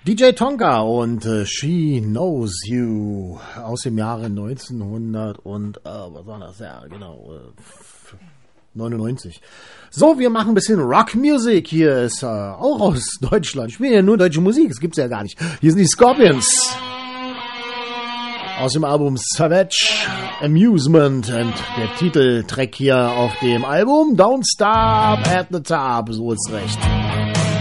DJ Tonka und She Knows You aus dem Jahre 1900 und was war das? Ja, genau. 99. So, wir machen ein bisschen Rockmusik. Hier ist auch aus Deutschland. Spielen ja nur deutsche Musik, das gibt's ja gar nicht. Hier sind die Scorpions. Aus dem Album Savage Amusement und der Titeltrack hier auf dem Album Don't Stop at the Top. So ist recht.